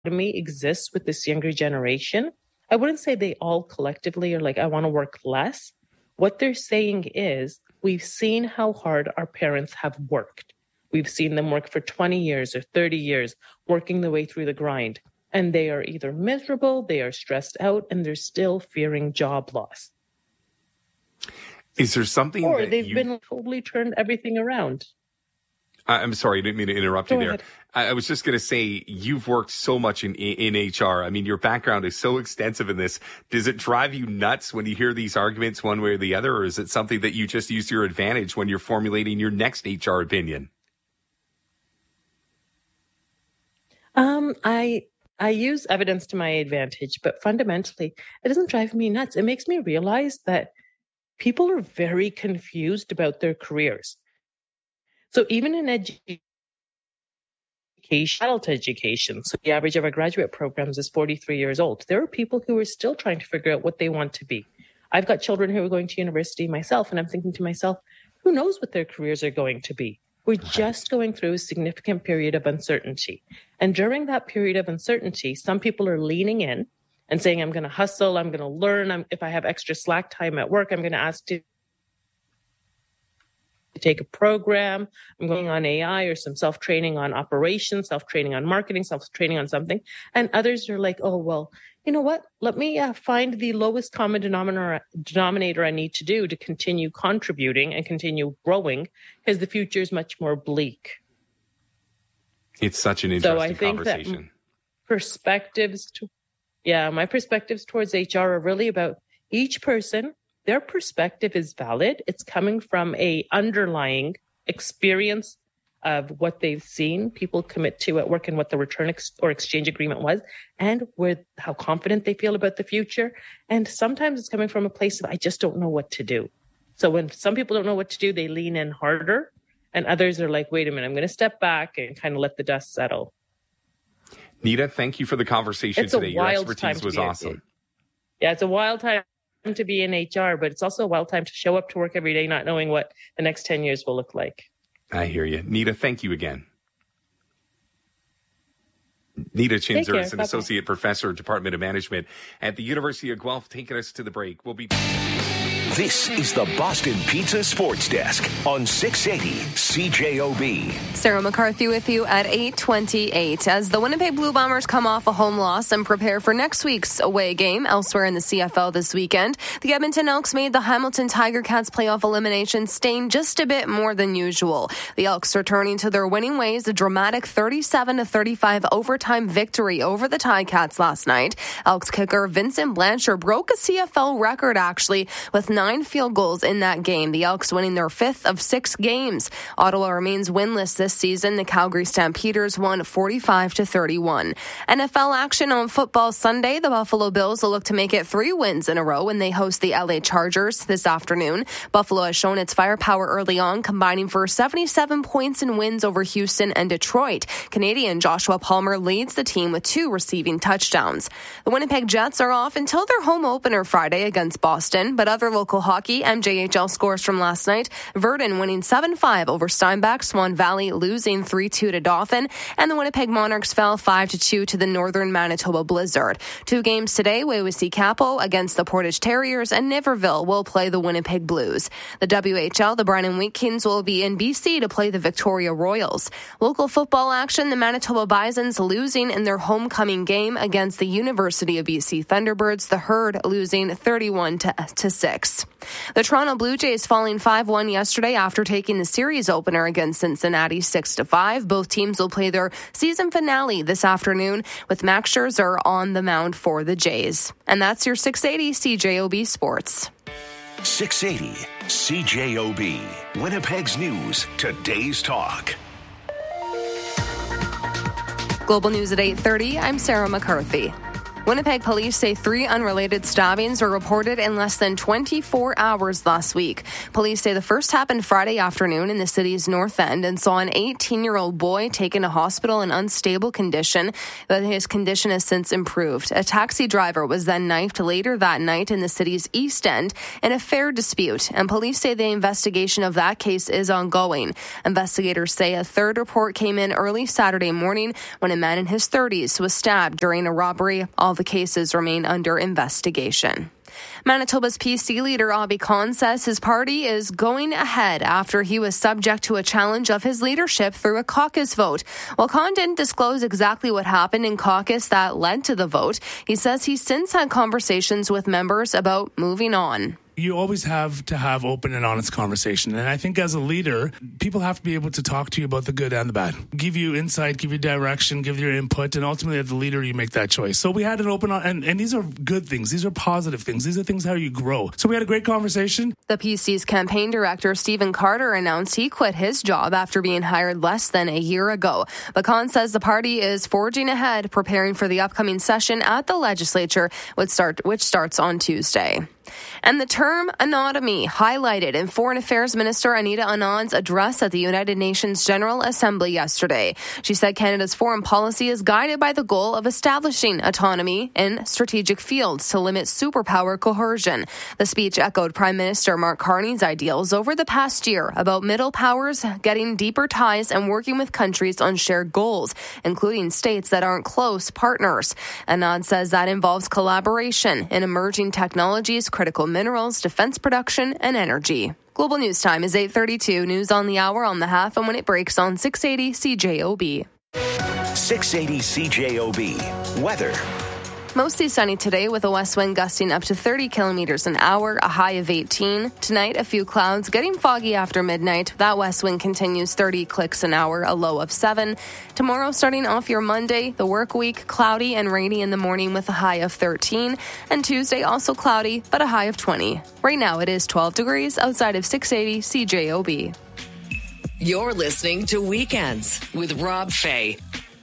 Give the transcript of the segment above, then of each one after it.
exists with this younger generation. I wouldn't say they all collectively are like, I want to work less. What they're saying is, we've seen how hard our parents have worked. We've seen them work for 20 years or 30 years, working the way through the grind. And they are either miserable, they are stressed out, and they're still fearing job loss. Is there something or they've been totally turned everything around? I'm sorry, I didn't mean to interrupt you Go there. ahead. I was just going to say, you've worked so much in HR. I mean, your background is so extensive in this. Does it drive you nuts when you hear these arguments one way or the other, or is it something that you just use to your advantage when you're formulating your next HR opinion? I use evidence to my advantage, but fundamentally, it doesn't drive me nuts. It makes me realize that people are very confused about their careers. So even in adult education, so the average of our graduate programs is 43 years old. There are people who are still trying to figure out what they want to be. I've got children who are going to university myself, and I'm thinking to myself, who knows what their careers are going to be? We're just going through a significant period of uncertainty. And during that period of uncertainty, some people are leaning in and saying, I'm going to hustle, I'm going to learn. If I have extra slack time at work, I'm going to ask to take a program. I'm going on AI or some self-training on operations, self-training on marketing, self-training on something. And others are like, oh, well, you know what? Let me find the lowest common denominator I need to do to continue contributing and continue growing, because the future is much more bleak. It's such an interesting so I think conversation. That my perspectives towards HR are really about each person. Their perspective is valid. It's coming from a underlying experience of what they've seen people commit to at work and what the return or exchange agreement was, and how confident they feel about the future. And sometimes it's coming from a place of, I just don't know what to do. So when some people don't know what to do, they lean in harder, and others are like, wait a minute, I'm going to step back and kind of let the dust settle. Nita, thank you for the conversation today. Your expertise was awesome. It's a wild time to be in HR, but it's also a wild time to show up to work every day not knowing what the next 10 years will look like. I hear you. Nita, thank you again. Nita Chinzer is an associate professor, Department of Management at the University of Guelph, taking us to the break. We'll be... This is the Boston Pizza Sports Desk on 680 CJOB. Sarah McCarthy with you at 8:28. As the Winnipeg Blue Bombers come off a home loss and prepare for next week's away game elsewhere in the CFL this weekend, the Edmonton Elks made the Hamilton Tiger Cats playoff elimination stain just a bit more than usual. The Elks returning to their winning ways, a dramatic 37-35 overtime victory over the Ticats last night. Elks kicker Vincent Blanchard broke a CFL record, actually, with 9 field goals in that game. The Elks winning their 5th of 6 games. Ottawa remains winless this season. The Calgary Stampeders won 45-31. NFL action on Football Sunday. The Buffalo Bills will look to make it 3 wins in a row when they host the LA Chargers this afternoon. Buffalo has shown its firepower early on, combining for 77 points in wins over Houston and Detroit. Canadian Joshua Palmer leads the team with 2 receiving touchdowns. The Winnipeg Jets are off until their home opener Friday against Boston, but other local hockey, MJHL scores from last night. Verdun winning 7-5 over Steinbach, Swan Valley losing 3-2 to Dauphin, and the Winnipeg Monarchs fell 5-2 to the Northern Manitoba Blizzard. 2 games today, Wawasee Capo against the Portage Terriers, and Niverville will play the Winnipeg Blues. The WHL, the Brandon Wheat Kings will be in BC to play the Victoria Royals. Local football action, the Manitoba Bisons losing in their homecoming game against the University of BC Thunderbirds, the Herd losing 31-6. The Toronto Blue Jays falling 5-1 yesterday after taking the series opener against Cincinnati 6-5. Both teams will play their season finale this afternoon with Max Scherzer on the mound for the Jays. And that's your 680 CJOB Sports. 680 CJOB. Winnipeg's news, today's talk. Global News at 8:30. I'm Sarah McCarthy. Winnipeg police say 3 unrelated stabbings were reported in less than 24 hours last week. Police say the first happened Friday afternoon in the city's north end and saw an 18-year-old boy taken to hospital in unstable condition, but his condition has since improved. A taxi driver was then knifed later that night in the city's east end in a fare dispute, and police say the investigation of that case is ongoing. Investigators say a third report came in early Saturday morning when a man in his 30s was stabbed during a robbery. All the cases remain under investigation. Manitoba's PC leader, Abhi Khan, says his party is going ahead after he was subject to a challenge of his leadership through a caucus vote. While Khan didn't disclose exactly what happened in caucus that led to the vote, he says he's since had conversations with members about moving on. You always have to have open and honest conversation. And I think as a leader, people have to be able to talk to you about the good and the bad. Give you insight, give you direction, give your input, and ultimately as the leader, you make that choice. So we had an open, and these are good things. These are positive things. These are things how you grow. So we had a great conversation. The PC's campaign director, Stephen Carter, announced he quit his job after being hired less than a year ago. But Khan says the party is forging ahead, preparing for the upcoming session at the legislature, which starts on Tuesday. And the term anatomy highlighted in Foreign Affairs Minister Anita Anand's address at the United Nations General Assembly yesterday. She said Canada's foreign policy is guided by the goal of establishing autonomy in strategic fields to limit superpower coercion. The speech echoed Prime Minister Mark Carney's ideals over the past year about middle powers getting deeper ties and working with countries on shared goals, including states that aren't close partners. Anand says that involves collaboration in emerging technologies, critical minerals, defense production, and energy. Global News Time is 8:32. News on the hour, on the half, and when it breaks on 680 CJOB. 680 CJOB. Weather. Mostly sunny today with a west wind gusting up to 30 kilometers an hour, a high of 18. Tonight, a few clouds, getting foggy after midnight. That west wind continues 30 clicks an hour, a low of 7. Tomorrow, starting off your Monday, the work week, cloudy and rainy in the morning with a high of 13. And Tuesday, also cloudy, but a high of 20. Right now, it is 12 degrees outside of 680 CJOB. You're listening to Weekends with Rob Fay.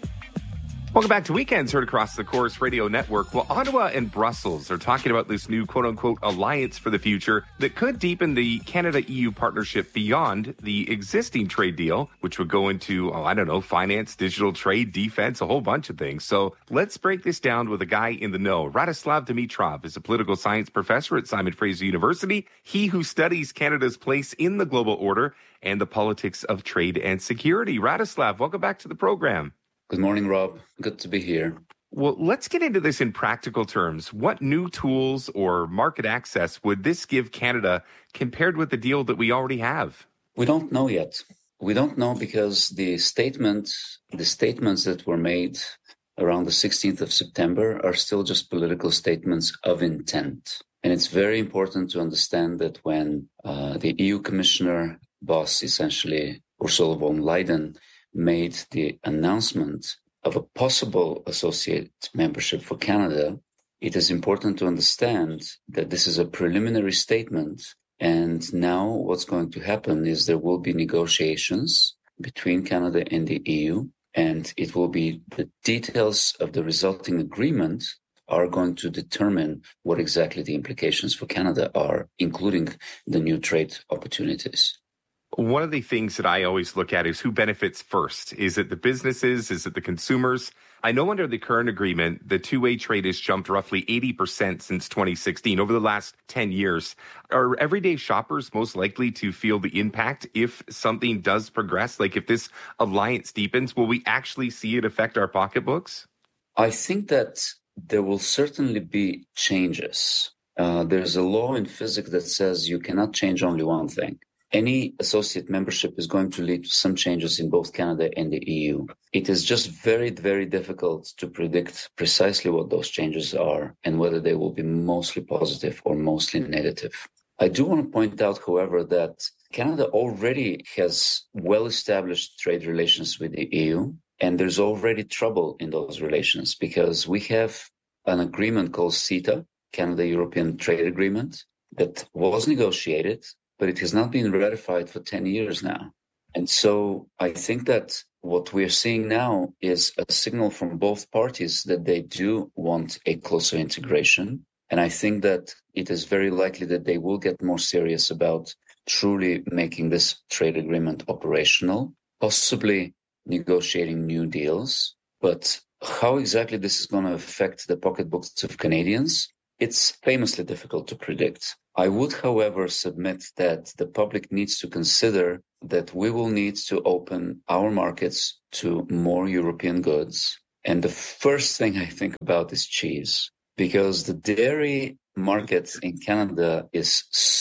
Welcome back to Weekends, heard across the Chorus Radio Network. Well, Ottawa and Brussels are talking about this new quote-unquote alliance for the future that could deepen the Canada-EU partnership beyond the existing trade deal, which would go into, finance, digital trade, defense, a whole bunch of things. So let's break this down with a guy in the know. Radoslav Dimitrov is a political science professor at Simon Fraser University. He who studies Canada's place in the global order and the politics of trade and security. Radoslav, welcome back to the program. Good morning, Rob. Good to be here. Well, let's get into this in practical terms. What new tools or market access would this give Canada compared with the deal that we already have? We don't know yet. We don't know because the statements that were made around the 16th of September are still just political statements of intent. And it's very important to understand that when the EU Commissioner boss, essentially Ursula von Leyen, made the announcement of a possible associate membership for Canada, it is important to understand that this is a preliminary statement. And now what's going to happen is there will be negotiations between Canada and the EU, and it will be the details of the resulting agreement are going to determine what exactly the implications for Canada are, including the new trade opportunities. One of the things that I always look at is who benefits first. Is it the businesses? Is it the consumers? I know under the current agreement, the two-way trade has jumped roughly 80% since 2016, over the last 10 years. Are everyday shoppers most likely to feel the impact if something does progress? Like if this alliance deepens, will we actually see it affect our pocketbooks? I think that there will certainly be changes. There's a law in physics that says you cannot change only one thing. Any associate membership is going to lead to some changes in both Canada and the EU. It is just very, very difficult to predict precisely what those changes are and whether they will be mostly positive or mostly negative. I do want to point out, however, that Canada already has well-established trade relations with the EU, and there's already trouble in those relations because we have an agreement called CETA, Canada-European Trade Agreement, that was negotiated, but it has not been ratified for 10 years now. And so I think that what we're seeing now is a signal from both parties that they do want a closer integration. And I think that it is very likely that they will get more serious about truly making this trade agreement operational, possibly negotiating new deals. But how exactly this is going to affect the pocketbooks of Canadians, it's famously difficult to predict. I would, however, submit that the public needs to consider that we will need to open our markets to more European goods. And the first thing I think about is cheese, because the dairy market in Canada is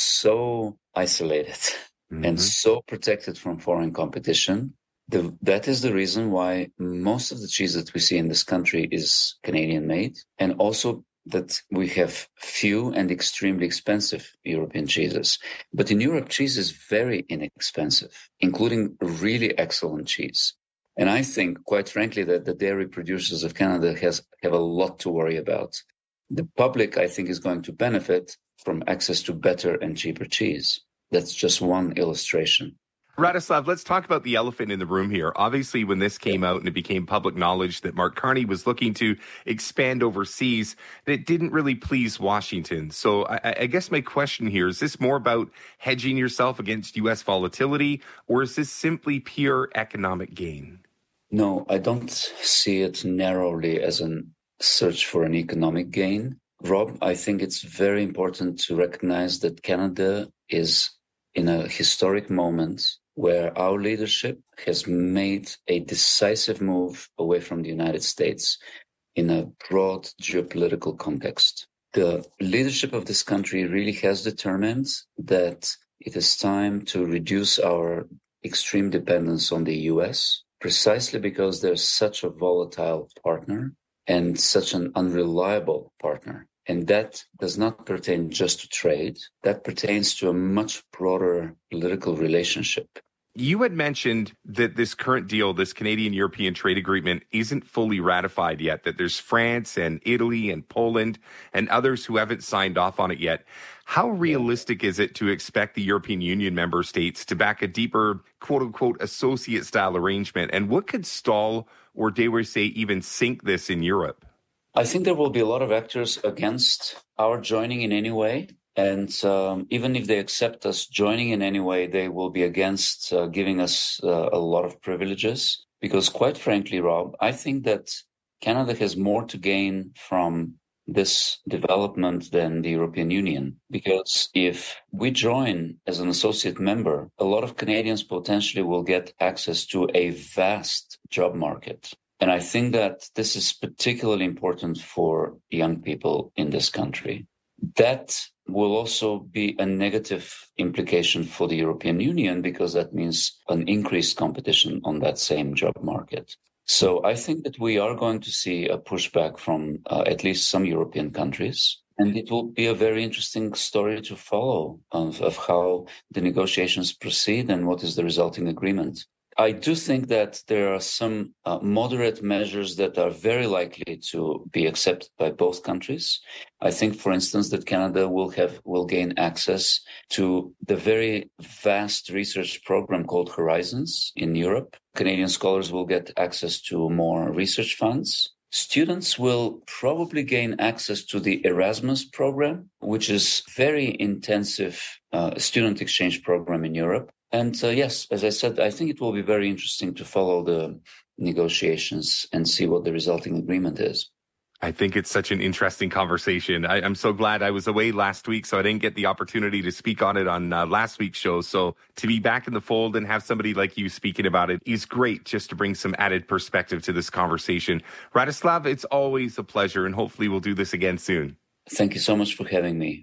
so isolated and so protected from foreign competition. That is the reason why most of the cheese that we see in this country is Canadian made, and also that we have few and extremely expensive European cheeses. But in Europe, cheese is very inexpensive, including really excellent cheese. And I think, quite frankly, that the dairy producers of Canada have a lot to worry about. The public, I think, is going to benefit from access to better and cheaper cheese. That's just one illustration. Radoslav, let's talk about the elephant in the room here. Obviously, when this came out and it became public knowledge that Mark Carney was looking to expand overseas, it didn't really please Washington. So I guess my question here, is this more about hedging yourself against U.S. volatility, or is this simply pure economic gain? No, I don't see it narrowly as a search for an economic gain. Rob, I think it's very important to recognize that Canada is in a historic moment where our leadership has made a decisive move away from the United States in a broad geopolitical context. The leadership of this country really has determined that it is time to reduce our extreme dependence on the US, precisely because they're such a volatile partner and such an unreliable partner. And that does not pertain just to trade. That pertains to a much broader political relationship. You had mentioned that this current deal, this Canadian-European trade agreement, isn't fully ratified yet, that there's France and Italy and Poland and others who haven't signed off on it yet. How realistic is it to expect the European Union member states to back a deeper, quote-unquote, associate-style arrangement? And what could stall or, dare we say, even sink this in Europe? I think there will be a lot of actors against our joining in any way. And even if they accept us joining in any way, they will be against giving us a lot of privileges. Because quite frankly, Rob, I think that Canada has more to gain from this development than the European Union. Because if we join as an associate member, a lot of Canadians potentially will get access to a vast job market. And I think that this is particularly important for young people in this country. That will also be a negative implication for the European Union, because that means an increased competition on that same job market. So I think that we are going to see a pushback from at least some European countries. And it will be a very interesting story to follow of how the negotiations proceed and what is the resulting agreement. I do think that there are some moderate measures that are very likely to be accepted by both countries. I think, for instance, that Canada will gain access to the very vast research program called Horizons in Europe. Canadian scholars will get access to more research funds. Students will probably gain access to the Erasmus program, which is very intensive student exchange program in Europe. And yes, as I said, I think it will be very interesting to follow the negotiations and see what the resulting agreement is. I think it's such an interesting conversation. I'm so glad I was away last week, so I didn't get the opportunity to speak on it on last week's show. So to be back in the fold and have somebody like you speaking about it is great, just to bring some added perspective to this conversation. Radoslav, it's always a pleasure, and hopefully we'll do this again soon. Thank you so much for having me.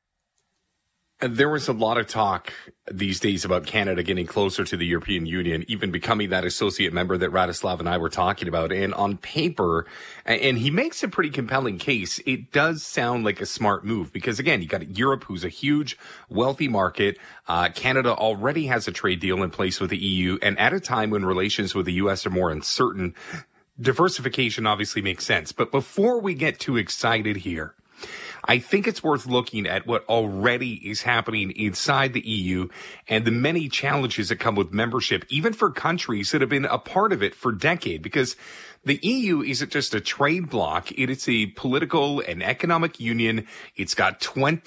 There was a lot of talk these days about Canada getting closer to the European Union, even becoming that associate member that Radoslav and I were talking about. And on paper, and he makes a pretty compelling case, it does sound like a smart move because, again, you got Europe, who's a huge, wealthy market. Canada already has a trade deal in place with the EU. And at a time when relations with the U.S. are more uncertain, diversification obviously makes sense. But before we get too excited here, I think it's worth looking at what already is happening inside the EU and the many challenges that come with membership, even for countries that have been a part of it for decades, because the EU isn't just a trade bloc. It is a political and economic union. It's got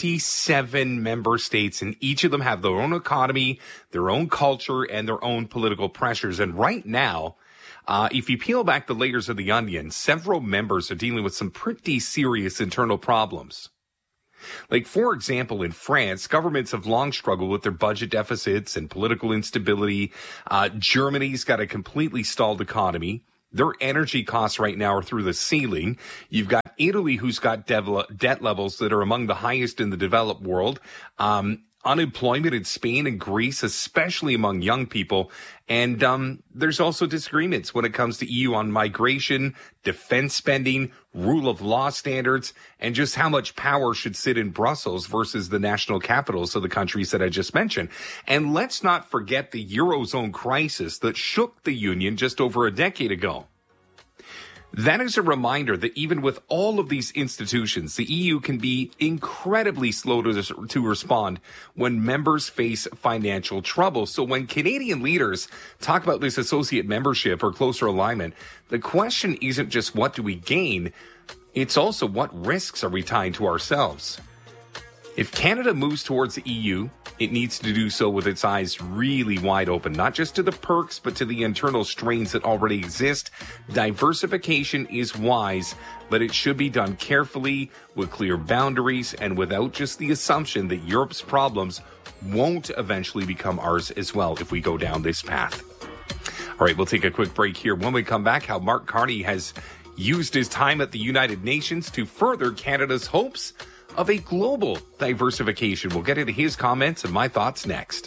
27 member states, and each of them have their own economy, their own culture, and their own political pressures. And right now, if you peel back the layers of the onion, several members are dealing with some pretty serious internal problems. Like, for example, in France, governments have long struggled with their budget deficits and political instability. Germany's got a completely stalled economy. Their energy costs right now are through the ceiling. You've got Italy, who's got debt levels that are among the highest in the developed world. Unemployment in Spain and Greece, especially among young people. And there's also disagreements when it comes to EU on migration, defense spending, rule of law standards, and just how much power should sit in Brussels versus the national capitals of the countries that I just mentioned. And let's not forget the Eurozone crisis that shook the union just over a decade ago. That is a reminder that even with all of these institutions, the EU can be incredibly slow to respond when members face financial trouble. So when Canadian leaders talk about this associate membership or closer alignment, the question isn't just what do we gain, it's also what risks are we tying to ourselves. If Canada moves towards the EU, it needs to do so with its eyes really wide open, not just to the perks, but to the internal strains that already exist. Diversification is wise, but it should be done carefully, with clear boundaries, and without just the assumption that Europe's problems won't eventually become ours as well if we go down this path. All right, we'll take a quick break here. When we come back, how Mark Carney has used his time at the United Nations to further Canada's hopes of a global diversification. We'll get into his comments and my thoughts next.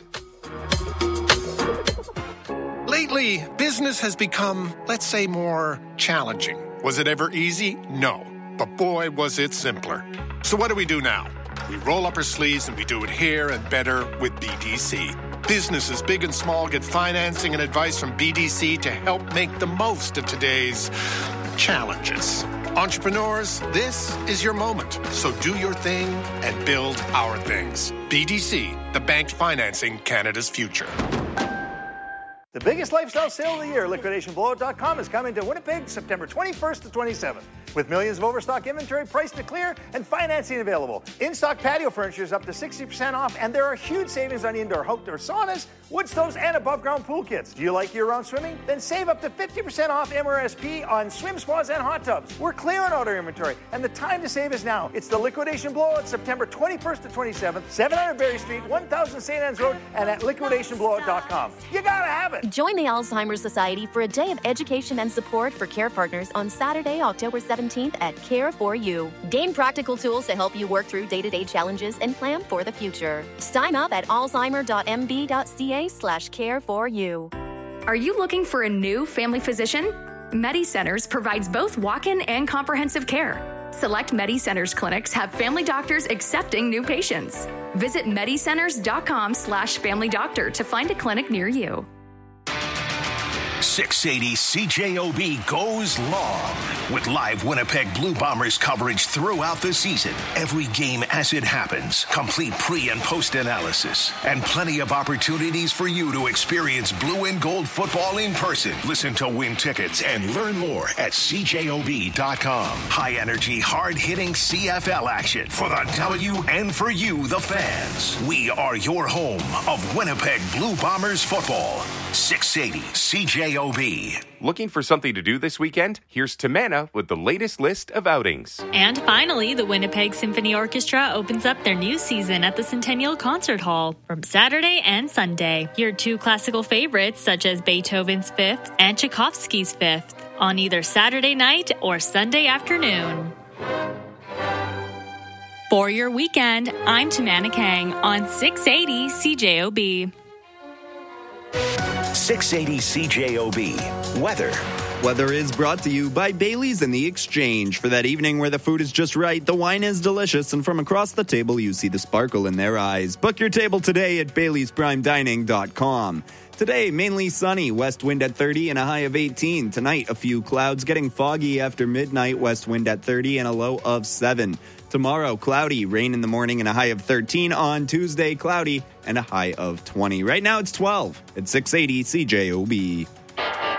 Lately, business has become, let's say, more challenging. Was it ever easy? No. But boy, was it simpler. So what do we do now? We roll up our sleeves and we do it here and better with BDC. Businesses big and small get financing and advice from BDC to help make the most of today's challenges. Entrepreneurs, this is your moment. So do your thing and build our things. BDC, the bank financing Canada's future. The biggest lifestyle sale of the year, LiquidationBlowout.com, is coming to Winnipeg September 21st to 27th. With millions of overstock inventory priced to clear and financing available. In-stock patio furniture is up to 60% off, and there are huge savings on indoor outdoor saunas, wood stoves, and above-ground pool kits. Do you like year-round swimming? Then save up to 50% off MRSP on swim spas and hot tubs. We're clearing out our inventory, and the time to save is now. It's the Liquidation Blowout, September 21st to 27th, 700 Berry Street, 1000 St. Anne's Road, and at LiquidationBlowout.com. You gotta have it! Join the Alzheimer's Society for a day of education and support for care partners on Saturday, October 17th at Care for You. Gain practical tools to help you work through day-to-day challenges and plan for the future. Sign up at alzheimer.mb.ca/care4you. Are you looking for a new family physician? MediCenters provides both walk-in and comprehensive care. Select MediCenters clinics have family doctors accepting new patients. Visit medicenters.com/familydoctor to find a clinic near you. 680 CJOB goes long with live Winnipeg Blue Bombers coverage throughout the season. Every game as it happens, complete pre- and post-analysis, and plenty of opportunities for you to experience blue and gold football in person. Listen to win tickets and learn more at CJOB.com. High-energy, hard-hitting CFL action for the W and for you, the fans. We are your home of Winnipeg Blue Bombers football. 680 CJOB. Looking for something to do this weekend? Here's Tamana with the latest list of outings. And finally, the Winnipeg Symphony Orchestra opens up their new season at the Centennial Concert Hall from Saturday and Sunday. Hear two classical favorites such as Beethoven's Fifth and Tchaikovsky's Fifth on either Saturday night or Sunday afternoon. For your weekend, I'm Tamana Kang on 680 CJOB. 680 CJOB. Weather. Weather is brought to you by Bailey's and the Exchange. For that evening where the food is just right, the wine is delicious, and from across the table you see the sparkle in their eyes. Book your table today at Bailey'sPrimeDining.com. Today, mainly sunny, west wind at 30 and a high of 18. Tonight, a few clouds, getting foggy after midnight, west wind at 30 and a low of 7. Tomorrow, cloudy, rain in the morning and a high of 13. On Tuesday, cloudy and a high of 20. Right now, it's 12 at 680 CJOB.